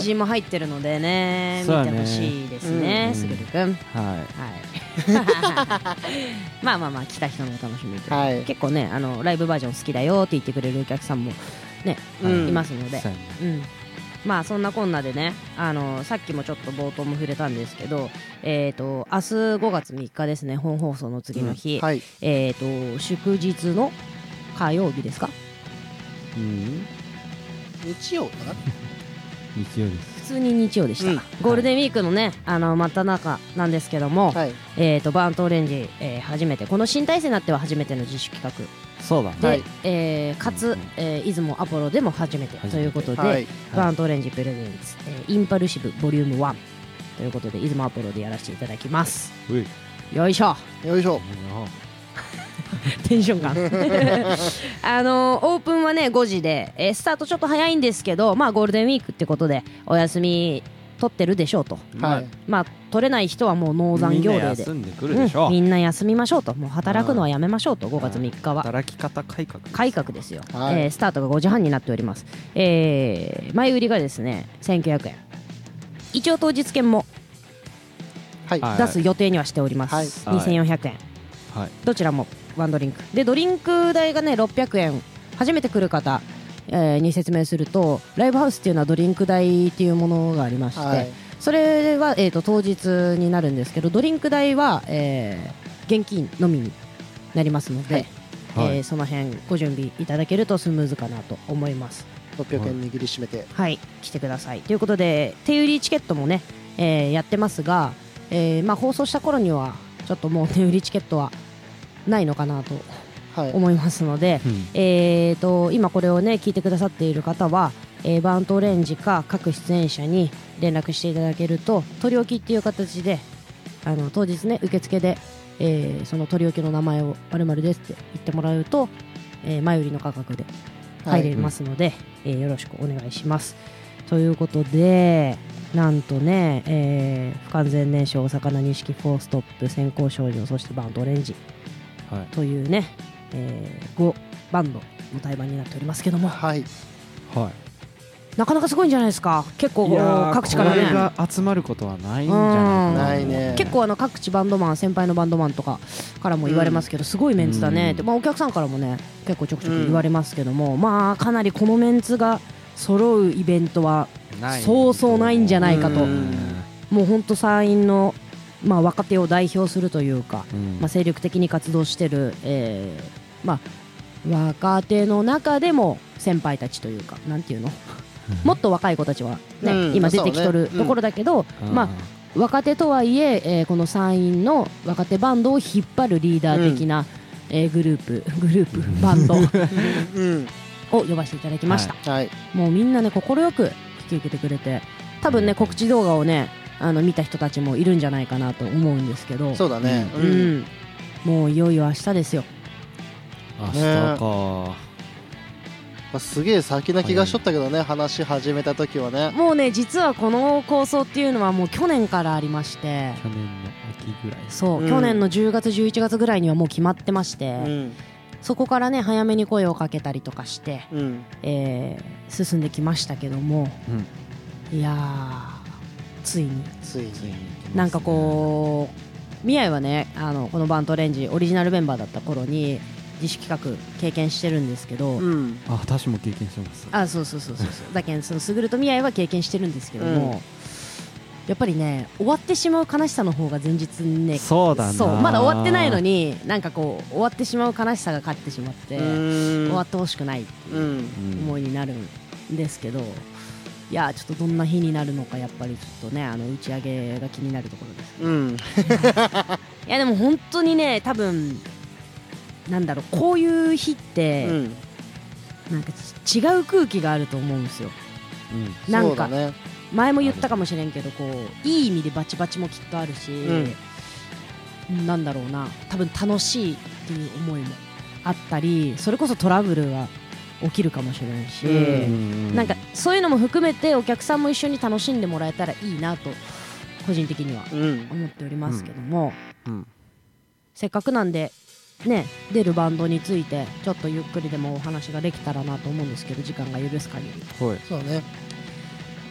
真も入ってるのでね、見てほしいですね、すぐるくん。まあまあまあ来た人のお楽しみという、結構ねライブバージョン好きだよって言ってくれるお客さんもねいますので、まあそんなこんなでね、さっきもちょっと冒頭も触れたんですけど、明日5月3日ですね、本放送の次の日、祝日の火曜日ですか？ 日曜かな？ 日曜です。 普通に日曜でした。ゴールデンウィークのね真った中なんですけども、バーントオレンジ、初めてこの新体制になっては初めての自主企画。 そうだね。 で、かつ、出雲アポロでも初めてということで、バーントオレンジプレゼンツ、インパルシブボリューム1ということで出雲アポロでやらせていただきます。よいしょよいしょテンション感オープンはね5時で、スタートちょっと早いんですけど、まあゴールデンウィークってことでお休み取ってるでしょうと、まあ取れない人はもう農残業令でみんな休みましょうと、もう働くのはやめましょうと、5月3日は働き方改革ですよ。スタートが5時半になっております。前売りがですね1900円、一応当日券も出す予定にはしております。2400円、どちらもワンドリンクで、ドリンク代がね600円。初めて来る方、に説明すると、ライブハウスっていうのはドリンク代っていうものがありまして、それは、当日になるんですけど、ドリンク代は、現金のみになりますので、その辺ご準備いただけるとスムーズかなと思います。 600円握りしめて来てくださいということで、手売りチケットもね、やってますが、まあ放送した頃にはちょっともう手売りチケットはないのかなと思いますので、今これをね聞いてくださっている方は、バーントオレンジか各出演者に連絡していただけると、取り置きっていう形で当日ね受付で、その取り置きの名前を〇〇ですって言ってもらうと、前売りの価格で入れますので、よろしくお願いします。ということで、なんとね、不完全燃焼、お魚錦フォーストップ、先行少女、そしてバーントオレンジというね、5バンドの対バンになっておりますけども、なかなかすごいんじゃないですか。結構各地からね、 これが集まることはないんじゃないかな。 結構各地バンドマン、先輩のバンドマンとかからも言われますけど、すごいメンツだねって、まあお客さんからもね結構ちょくちょく言われますけども、まあかなりこのメンツが揃うイベントはそうそうないんじゃないかと。もう本当山陰のまあ若手を代表するというか、まあ精力的に活動してる、まあ若手の中でも先輩たちというか、なんていうの、もっと若い子たちはね、今出てきとるところだけど、まあ若手とはいえ、この山陰の若手バンドを引っ張るリーダー的な、グループバンドを呼ばせていただきました。もうみんなね快く引き受けてくれて、多分ね告知動画をね見た人たちもいるんじゃないかなと思うんですけど、 そうだね、 もういよいよ明日ですよ。 明日か。 すげえ先な気がしとったけどね、話し始めた時はね。 もうね実はこの構想っていうのはもう去年からありまして、 去年の秋ぐらい、 そう、去年の10月11月ぐらいにはもう決まってまして、そこからね早めに声をかけたりとかして、進んできましたけども、いやーついになんかこう、宮井はねこのバントレンジオリジナルメンバーだった頃に自主企画経験してるんですけど、 私も経験してます。 そうだけど、そのすぐると宮井は経験してるんですけども、やっぱりね終わってしまう悲しさの方が前日にね、 そうだな、 そうまだ終わってないのになんかこう終わってしまう悲しさが勝ってしまって、終わってほしくないっていう思いになるんですけど、いやちょっとどんな日になるのかやっぱりちょっとね打ち上げが気になるところです、いやでも本当にね多分なんだろう、こういう日って、なんか違う空気があると思うんですよ、なんか前も言ったかもしれんけど、こういい意味でバチバチもきっとあるし、なんだろうな、多分楽しいっていう思いもあったり、それこそトラブルが起きるかもしれないし、なんかそういうのも含めてお客さんも一緒に楽しんでもらえたらいいなと個人的には思っておりますけども、せっかくなんでね、出るバンドについてちょっとゆっくりでもお話ができたらなと思うんですけど、時間が許す限り。 そうね。